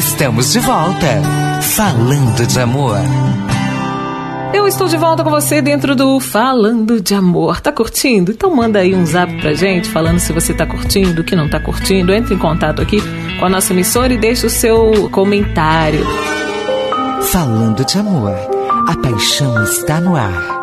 Estamos de volta, falando de amor. Eu estou de volta com você dentro do Falando de Amor. Tá curtindo? Então manda aí um zap pra gente falando se você tá curtindo, o que não tá curtindo. Entre em contato aqui com a nossa emissora e deixa o seu comentário. Falando de Amor, a paixão está no ar.